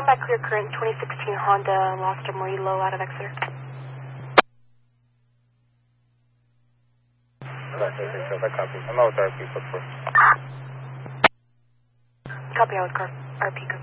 back clear current 2016 Honda lost a Murillo out of Exeter. Copy. I'm out RP code 4. Copy, I was RP code.